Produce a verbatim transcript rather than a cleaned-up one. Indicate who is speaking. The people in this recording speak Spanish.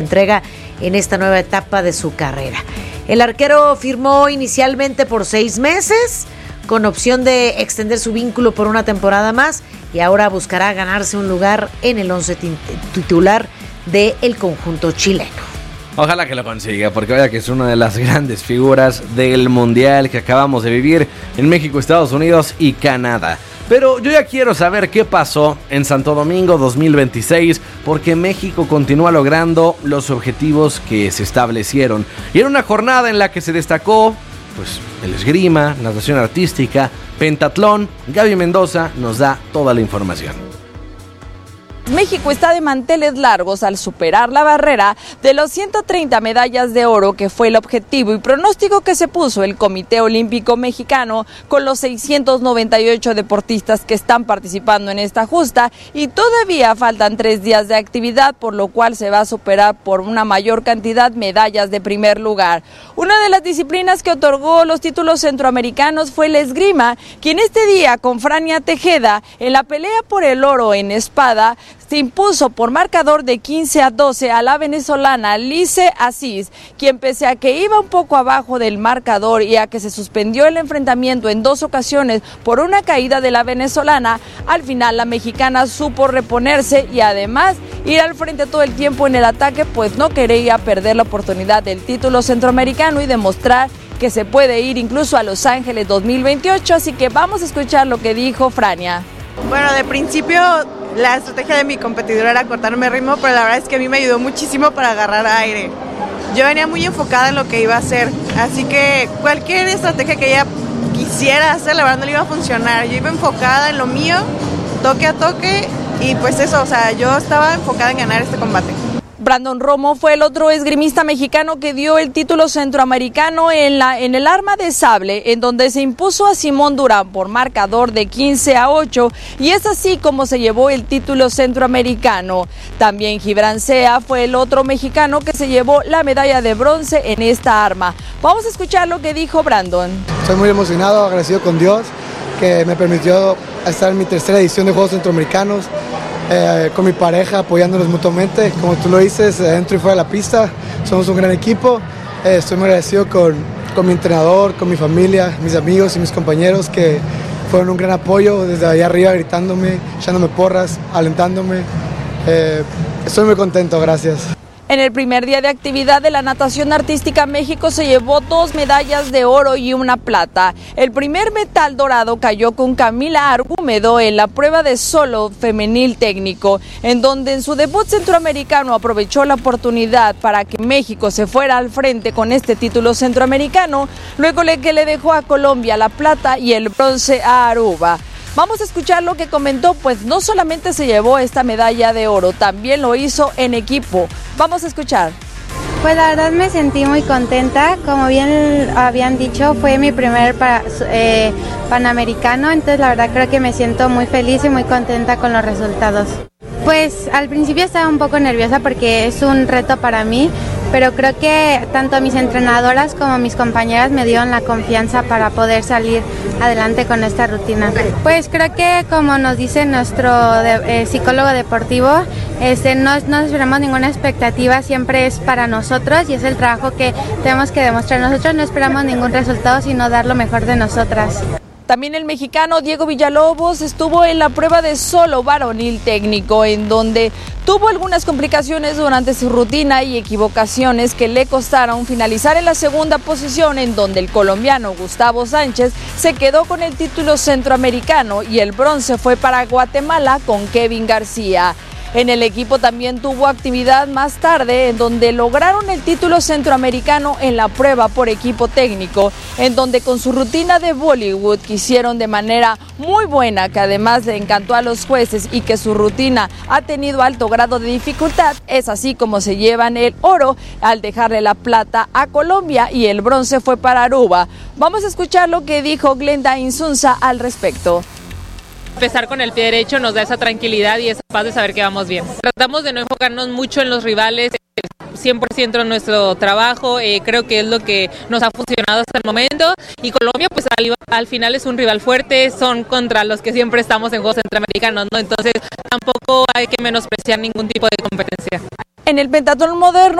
Speaker 1: entrega en esta nueva etapa de su carrera. El arquero firmó inicialmente por seis meses, con opción de extender su vínculo por una temporada más, y ahora buscará ganarse un lugar en el once titular del conjunto chileno.
Speaker 2: Ojalá que lo consiga, porque vaya que es una de las grandes figuras del mundial que acabamos de vivir en México, Estados Unidos y Canadá. Pero yo ya quiero saber qué pasó en Santo Domingo dos mil veintiséis, porque México continúa logrando los objetivos que se establecieron. Y era una jornada en la que se destacó pues el esgrima, natación artística, pentatlón. Gaby Mendoza nos da toda la información.
Speaker 3: México está de manteles largos al superar la barrera de los ciento treinta medallas de oro, que fue el objetivo y pronóstico que se puso el Comité Olímpico Mexicano con los seiscientos noventa y ocho deportistas que están participando en esta justa, y todavía faltan tres días de actividad, por lo cual se va a superar por una mayor cantidad medallas de primer lugar. Una de las disciplinas que otorgó los títulos centroamericanos fue el esgrima, quien este día con Frania Tejeda en la pelea por el oro en espada se impuso por marcador de quince a doce a la venezolana Lice Asís, quien pese a que iba un poco abajo del marcador y a que se suspendió el enfrentamiento en dos ocasiones por una caída de la venezolana, al final la mexicana supo reponerse y además ir al frente todo el tiempo en el ataque, pues no quería perder la oportunidad del título centroamericano y demostrar que se puede ir incluso a Los Ángeles dos mil veintiocho, así que vamos a escuchar lo que dijo Frania.
Speaker 4: Bueno, de principio la estrategia de mi competidora era cortarme ritmo, pero la verdad es que a mí me ayudó muchísimo para agarrar aire. Yo venía muy enfocada en lo que iba a hacer, así que cualquier estrategia que ella quisiera hacer, la verdad no le iba a funcionar. Yo iba enfocada en lo mío, toque a toque, y pues eso, o sea, yo estaba enfocada en ganar este combate.
Speaker 3: Brandon Romo fue el otro esgrimista mexicano que dio el título centroamericano en, la, en el arma de sable, en donde se impuso a Simón Durán por marcador de quince a ocho, y es así como se llevó el título centroamericano. También Gibran Sea fue el otro mexicano que se llevó la medalla de bronce en esta arma. Vamos a escuchar lo que dijo Brandon.
Speaker 5: Estoy muy emocionado, agradecido con Dios que me permitió estar en mi tercera edición de Juegos Centroamericanos. Eh, con mi pareja, apoyándonos mutuamente, como tú lo dices, dentro y fuera de la pista. Somos un gran equipo. Eh, estoy muy agradecido con, con mi entrenador, con mi familia, mis amigos y mis compañeros, que fueron un gran apoyo desde allá arriba, gritándome, echándome porras, alentándome. Eh, estoy muy contento, gracias.
Speaker 3: En el primer día de actividad de la natación artística, México se llevó dos medallas de oro y una plata. El primer metal dorado cayó con Camila Argúmedo en la prueba de solo femenil técnico, en donde en su debut centroamericano aprovechó la oportunidad para que México se fuera al frente con este título centroamericano, luego le que le dejó a Colombia la plata y el bronce a Aruba. Vamos a escuchar lo que comentó, pues no solamente se llevó esta medalla de oro, también lo hizo en equipo. Vamos a escuchar.
Speaker 6: Pues la verdad me sentí muy contenta, como bien habían dicho, fue mi primer para, eh, Panamericano, entonces la verdad creo que me siento muy feliz y muy contenta con los resultados. Pues al principio estaba un poco nerviosa porque es un reto para mí, pero creo que tanto mis entrenadoras como mis compañeras me dieron la confianza para poder salir adelante con esta rutina. Pues creo que, como nos dice nuestro de, eh, psicólogo deportivo, este, no, no esperamos ninguna expectativa, siempre es para nosotros y es el trabajo que tenemos que demostrar. Nosotros no esperamos ningún resultado, sino dar lo mejor de nosotras.
Speaker 3: También el mexicano Diego Villalobos estuvo en la prueba de solo varonil técnico, en donde tuvo algunas complicaciones durante su rutina y equivocaciones que le costaron finalizar en la segunda posición, en donde el colombiano Gustavo Sánchez se quedó con el título centroamericano y el bronce fue para Guatemala con Kevin García. En el equipo también tuvo actividad más tarde, en donde lograron el título centroamericano en la prueba por equipo técnico, en donde con su rutina de Bollywood que hicieron de manera muy buena, que además le encantó a los jueces y que su rutina ha tenido alto grado de dificultad, es así como se llevan el oro al dejarle la plata a Colombia y el bronce fue para Aruba. Vamos a escuchar lo que dijo Glenda Insunza al respecto.
Speaker 7: Empezar con el pie derecho nos da esa tranquilidad y esa paz de saber que vamos bien. Tratamos de no enfocarnos mucho en los rivales, cien por ciento en nuestro trabajo, eh, creo que es lo que nos ha funcionado hasta el momento, y Colombia pues al, al final es un rival fuerte, son contra los que siempre estamos en Juegos Centroamericanos, ¿no? Entonces tampoco hay que menospreciar ningún tipo de competencia.
Speaker 3: En el pentatlón moderno,